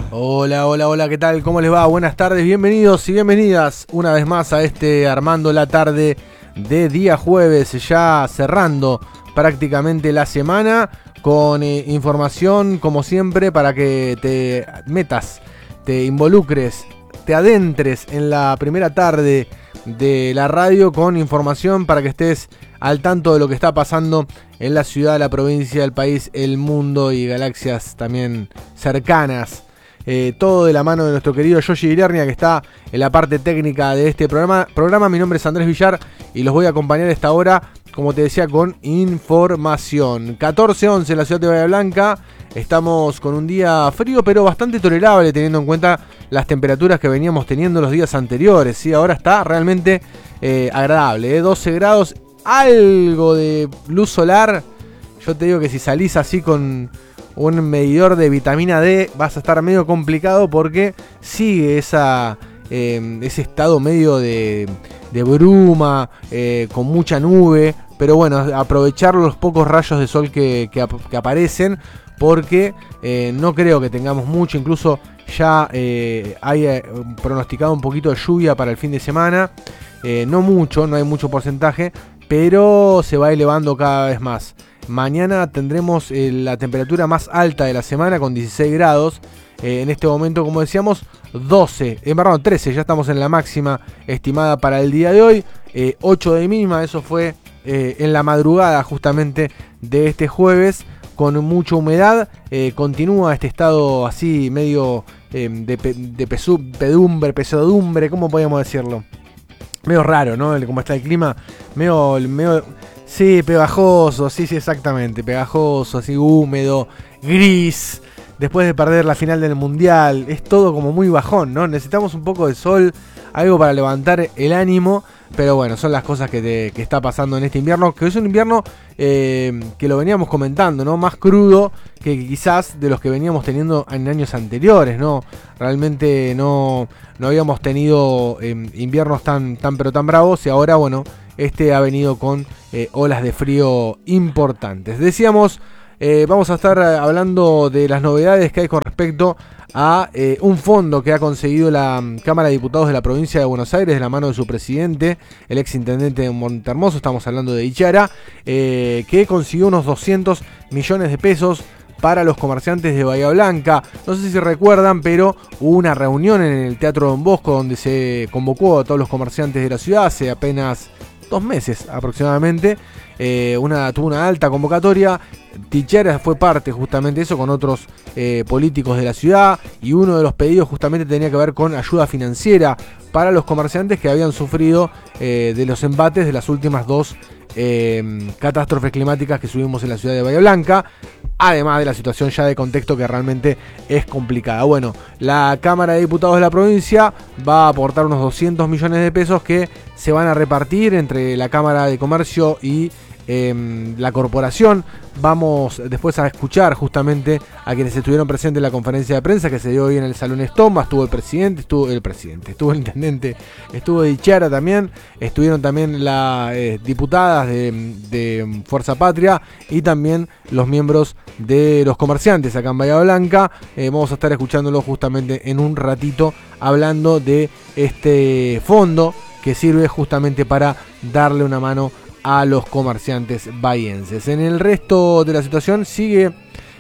Hola, hola, hola, ¿qué tal? ¿Cómo les va? Buenas tardes, bienvenidos y bienvenidas una vez más a Armando la Tarde de día jueves, ya cerrando prácticamente la semana con información como siempre para que te metas, te involucres, te adentres en la primera tarde de la radio con información para que estés al tanto de lo que está pasando en la ciudad, la provincia, el país, el mundo y galaxias también cercanas. Todo de la mano de nuestro querido Yoshi Guillernia, que está en la parte técnica de este programa. Mi nombre es Andrés Villar y los voy a acompañar a esta hora, como te decía, con información. 14:11 en la ciudad de Bahía Blanca. Estamos con un día frío, pero bastante tolerable, teniendo en cuenta las temperaturas que veníamos teniendo los días anteriores. ¿Sí? Ahora está realmente agradable. 12 grados, algo de luz solar. Yo te digo que si salís así con un medidor de vitamina D vas a estar medio complicado porque sigue ese estado medio de bruma, con mucha nube. Pero bueno, aprovechar los pocos rayos de sol que aparecen, porque no creo que tengamos mucho. Incluso ya hay pronosticado un poquito de lluvia para el fin de semana. No mucho, no hay mucho porcentaje, pero se va elevando cada vez más. Mañana tendremos la temperatura más alta de la semana con 16 grados. En este momento, como decíamos, 13, ya estamos en la máxima estimada para el día de hoy. 8 de mínima, eso fue en la madrugada justamente de este jueves, con mucha humedad. Continúa este estado así medio de pesadumbre, ¿cómo podríamos decirlo? Medio raro, ¿no? Como está el clima, medio sí, pegajoso, sí, exactamente, pegajoso, así húmedo, gris, después de perder la final del Mundial. Es todo como muy bajón, ¿no? Necesitamos un poco de sol, algo para levantar el ánimo, pero bueno, son las cosas que está pasando en este invierno, que es un invierno que lo veníamos comentando, ¿no? Más crudo que quizás de los que veníamos teniendo en años anteriores, ¿no? Realmente no habíamos tenido inviernos tan bravos, y ahora, bueno, ha venido con olas de frío importantes. Decíamos, vamos a estar hablando de las novedades que hay con respecto a un fondo que ha conseguido la Cámara de Diputados de la provincia de Buenos Aires de la mano de su presidente, el ex intendente de Montehermoso. Estamos hablando de Ichara, que consiguió unos 200 millones de pesos para los comerciantes de Bahía Blanca. No sé si recuerdan, pero hubo una reunión en el Teatro Don Bosco donde se convocó a todos los comerciantes de la ciudad hace apenas 2 meses aproximadamente. Tuvo una alta convocatoria. Tichera fue parte justamente de eso, con otros políticos de la ciudad, y uno de los pedidos justamente tenía que ver con ayuda financiera para los comerciantes que habían sufrido de los embates de las últimas 2 catástrofes climáticas que subimos en la ciudad de Bahía Blanca, además de la situación ya de contexto que realmente es complicada. Bueno, la Cámara de Diputados de la provincia va a aportar unos 200 millones de pesos que se van a repartir entre la Cámara de Comercio y la corporación. Vamos después a escuchar justamente a quienes estuvieron presentes en la conferencia de prensa que se dio hoy en el Salón Estomba. Estuvo el presidente, estuvo el intendente, estuvo Dichara también, estuvieron también las diputadas de Fuerza Patria y también los miembros de los comerciantes acá en Bahía Blanca. Vamos a estar escuchándolo justamente en un ratito, hablando de este fondo que sirve justamente para darle una mano a los comerciantes bahienses. En el resto de la situación sigue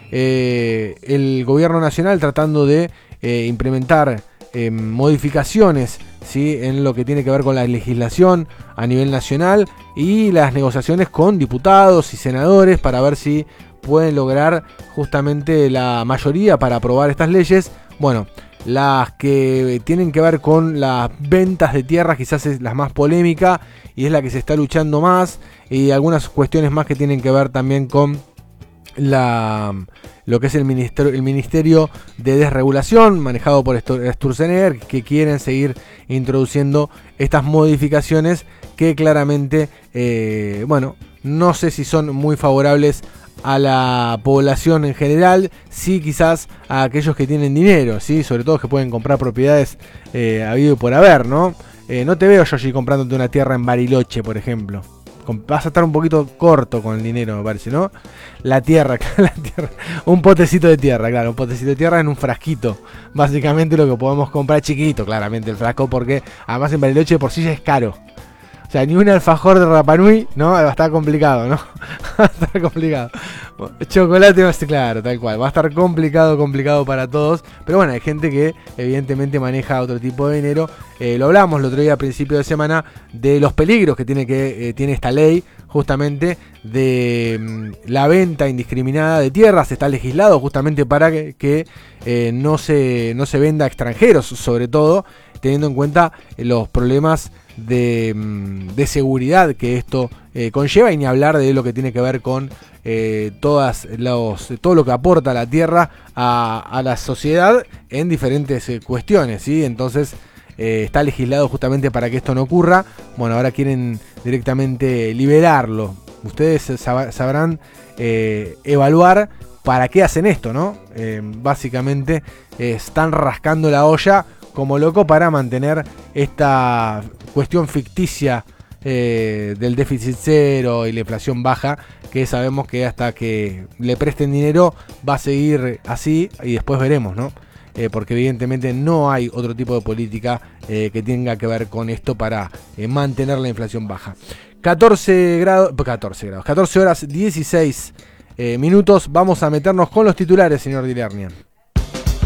el gobierno nacional tratando de implementar modificaciones, ¿sí?, en lo que tiene que ver con la legislación a nivel nacional y las negociaciones con diputados y senadores para ver si pueden lograr justamente la mayoría para aprobar estas leyes. Bueno, las que tienen que ver con las ventas de tierras quizás es la más polémica y es la que se está luchando más, y algunas cuestiones más que tienen que ver también con lo que es el Ministerio de Desregulación manejado por Sturzenegger, que quieren seguir introduciendo estas modificaciones que claramente, no sé si son muy favorables a la población en general, sí quizás a aquellos que tienen dinero, ¿sí?, sobre todo que pueden comprar propiedades habido y por haber, ¿no? No te veo yo allí comprándote una tierra en Bariloche, por ejemplo. vas a estar un poquito corto con el dinero, me parece, ¿no? La tierra, un potecito de tierra, claro, un potecito de tierra en un frasquito. Básicamente lo que podemos comprar chiquito, claramente el frasco, porque además en Bariloche de por sí ya es caro. O sea, ni un alfajor de Rapa Nui, ¿no? Va a estar complicado, ¿no? Va a estar complicado. Chocolate va a ser, claro, tal cual. Va a estar complicado para todos. Pero bueno, hay gente que evidentemente maneja otro tipo de dinero. Lo hablamos el otro día a principio de semana de los peligros que tiene esta ley, justamente, de la venta indiscriminada de tierras. Está legislado justamente para que no se venda a extranjeros, sobre todo, teniendo en cuenta los problemas de seguridad que esto conlleva, y ni hablar de lo que tiene que ver con todo lo que aporta la tierra a la sociedad en diferentes cuestiones, ¿sí? Entonces está legislado justamente para que esto no ocurra. Bueno, ahora quieren directamente liberarlo. Ustedes sabrán evaluar para qué hacen esto, ¿no? Básicamente están rascando la olla como loco para mantener esta cuestión ficticia del déficit cero y la inflación baja, que sabemos que hasta que le presten dinero va a seguir así, y después veremos, ¿no? Porque evidentemente no hay otro tipo de política que tenga que ver con esto para mantener la inflación baja. 14 horas 16 minutos. Vamos a meternos con los titulares, señor Dilernia.